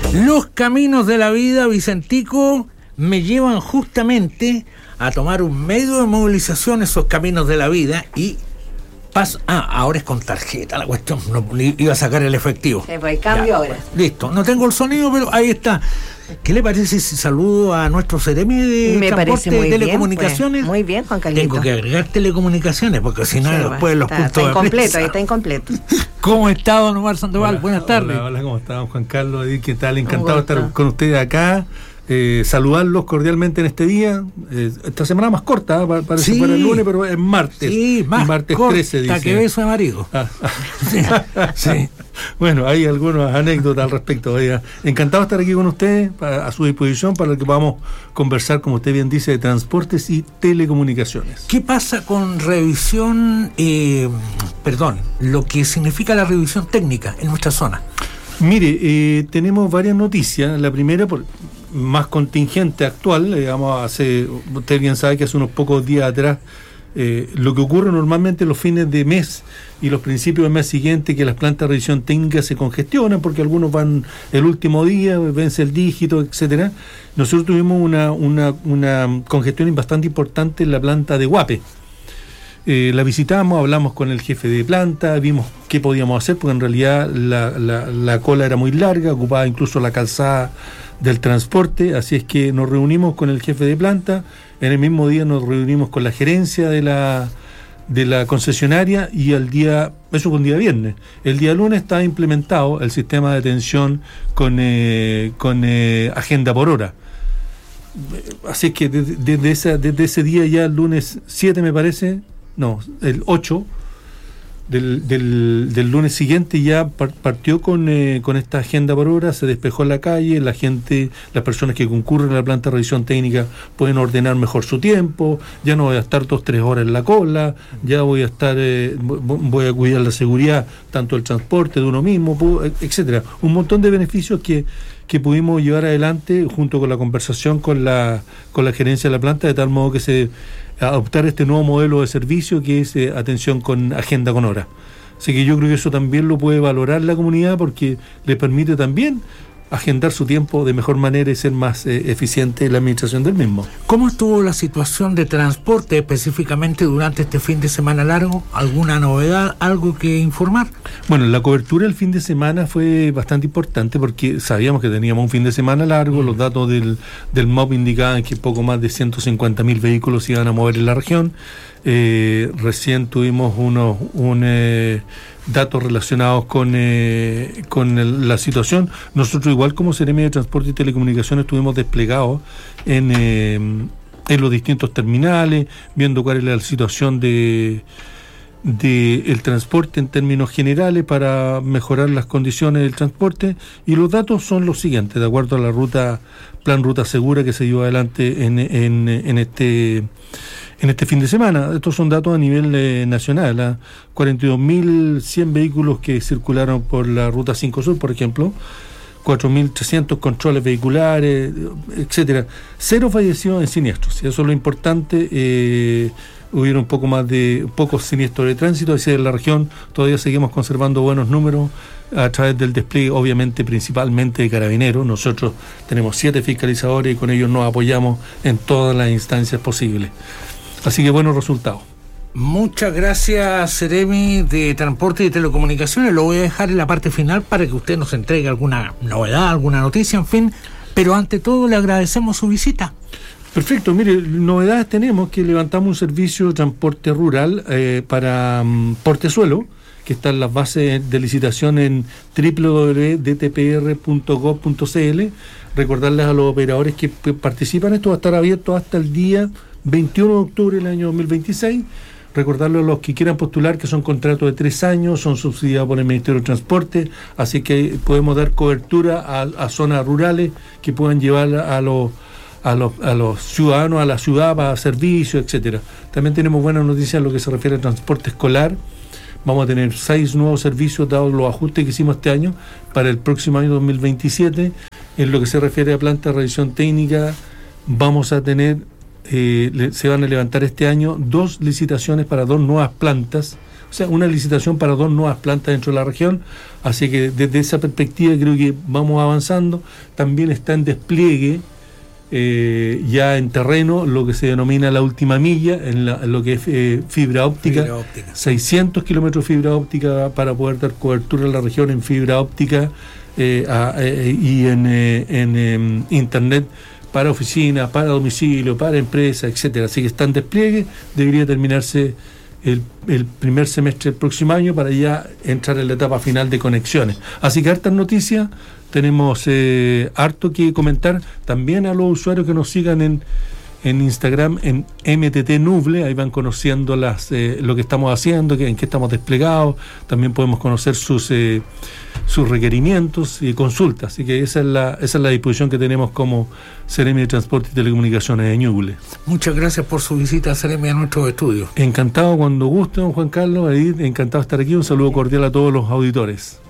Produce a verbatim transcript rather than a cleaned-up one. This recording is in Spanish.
Los caminos de la vida, Vicentico, me llevan justamente a tomar un medio de movilización, esos caminos de la vida, y paso. Ah, ahora es con tarjeta la cuestión, no iba a sacar el efectivo. Sí, pues cambio ya, ahora. Listo, no tengo el sonido, pero ahí está. ¿Qué le parece si saludo a nuestro Ceremi de Me Transporte muy de Telecomunicaciones? Bien, pues. Muy bien, Juan Carlito. Tengo que agregar telecomunicaciones, porque si no, sí, después los está, puntos está de incompleto, ahí está incompleto. ¿Cómo está, don Omar Sandoval? Hola, Buenas tardes. Hola, hola, ¿cómo está, don Juan Carlos? ¿Qué tal? Encantado de estar con ustedes acá. Eh, saludarlos cordialmente en este día. Eh, esta semana más corta, ¿eh? Parece sí, fuera el lunes, pero es martes. Sí, más martes corta trece, dice. que beso de marido. Ah, sí. sí. Bueno, hay algunas anécdotas al respecto. Oiga, encantado de estar aquí con ustedes, para, a su disposición, para que podamos conversar, como usted bien dice, de transportes y telecomunicaciones. ¿Qué pasa con revisión, eh, perdón, lo que significa la revisión técnica en nuestra zona? Mire, eh, tenemos varias noticias. La primera, por más contingente actual, digamos, hace, usted bien sabe que hace unos pocos días atrás, eh, lo que ocurre normalmente los fines de mes y los principios del mes siguiente, que las plantas de revisión técnica se congestionan porque algunos van el último día, vence el dígito, etcétera. Nosotros tuvimos una, una, una congestión bastante importante en la planta de Guape. Eh, la visitamos, hablamos con el jefe de planta, vimos qué podíamos hacer, porque en realidad la, la, la cola era muy larga, ocupaba incluso la calzada del transporte, así es que nos reunimos con el jefe de planta, en el mismo día nos reunimos con la gerencia de la de la concesionaria, y el día, eso fue un día viernes, el día lunes estaba implementado el sistema de atención con, eh, con eh, agenda por hora. Así es que desde, desde, esa, desde ese día ya, el lunes siete me parece, no, el ocho del, del, del lunes siguiente ya par, partió con, eh, con esta agenda por hora, se despejó la calle, la gente, las personas que concurren a la planta de revisión técnica pueden ordenar mejor su tiempo, ya no voy a estar dos, tres horas en la cola, ya voy a estar, eh, voy a cuidar la seguridad, tanto el transporte de uno mismo, etcétera. Un montón de beneficios que que pudimos llevar adelante junto con la conversación con la con la gerencia de la planta, de tal modo que se adoptar este nuevo modelo de servicio, que es eh, atención con agenda con hora. Así que yo creo que eso también lo puede valorar la comunidad, porque le permite también agendar su tiempo de mejor manera y ser más eh, eficiente en la administración del mismo. ¿Cómo estuvo la situación de transporte específicamente durante este fin de semana largo? ¿Alguna novedad, algo que informar? Bueno, la cobertura el fin de semana fue bastante importante, porque sabíamos que teníamos un fin de semana largo. Los datos del, del M O P indicaban que poco más de ciento cincuenta mil vehículos se iban a mover en la región. Eh, recién tuvimos unos un, eh, datos relacionados con eh, con el, la situación. Nosotros, igual como Ceremi de Transporte y Telecomunicaciones, estuvimos desplegados en, eh, en los distintos terminales, viendo cuál es la situación de de el transporte en términos generales para mejorar las condiciones del transporte, y los datos son los siguientes, de acuerdo a la ruta plan Ruta Segura que se llevó adelante en, en, en este en este fin de semana. Estos son datos a nivel eh, nacional, ¿eh? cuarenta y dos mil cien vehículos que circularon por la Ruta cinco Sur, por ejemplo, cuatro mil trescientos controles vehiculares, etcétera. Cero fallecidos en siniestros, y eso es lo importante. Eh, hubieron un poco más de pocos siniestros de tránsito, así en la región todavía seguimos conservando buenos números a través del despliegue, obviamente principalmente de carabineros. Nosotros tenemos siete fiscalizadores y con ellos nos apoyamos en todas las instancias posibles. Así que buenos resultados. Muchas gracias, Ceremi de Transporte y Telecomunicaciones. Lo voy a dejar en la parte final para que usted nos entregue alguna novedad, alguna noticia, en fin. Pero ante todo le agradecemos su visita. Perfecto, mire, novedades tenemos, que levantamos un servicio de transporte rural eh, para um, Portezuelo, que está en las bases de licitación en doble u doble u doble u punto d t p r punto gov punto c l. Recordarles a los operadores que participan, esto va a estar abierto hasta el día veintiuno de octubre del año dos mil veintiséis. Recordarles a los que quieran postular que son contratos de tres años, son subsidiados por el Ministerio de Transporte, así que podemos dar cobertura a, a zonas rurales que puedan llevar a los A los, a los ciudadanos a la ciudad para servicios, etcétera. También tenemos buenas noticias en lo que se refiere al transporte escolar. Vamos a tener seis nuevos servicios, dados los ajustes que hicimos este año, para el próximo año dos mil veintisiete. En lo que se refiere a planta de revisión técnica, vamos a tener, eh, le, se van a levantar este año dos licitaciones para dos nuevas plantas O sea, una licitación para dos nuevas plantas dentro de la región. Así que desde esa perspectiva creo que vamos avanzando. También está en despliegue, eh, ya en terreno, lo que se denomina la última milla, en, la, en lo que es eh, fibra óptica. Fibra óptica. seiscientos kilómetros de fibra óptica para poder dar cobertura en la región en fibra óptica eh, a, eh, y en, eh, en eh, internet para oficinas, para domicilio, para empresas, etcétera. Así que está en despliegue, debería terminarse el, el primer semestre del próximo año para ya entrar en la etapa final de conexiones. Así que hartas noticias, tenemos eh, harto que comentar. También a los usuarios que nos sigan en, en Instagram, en M T T Nuble, ahí van conociendo las eh, lo que estamos haciendo, que, en qué estamos desplegados. También podemos conocer sus eh, sus requerimientos y consultas. Así que esa es la esa es la disposición que tenemos como Seremi de Transporte y Telecomunicaciones de Ñuble. Muchas gracias por su visita, Seremi, a nuestros estudios. Encantado cuando guste, don Juan Carlos, Edith, encantado de estar aquí. Un saludo cordial a todos los auditores.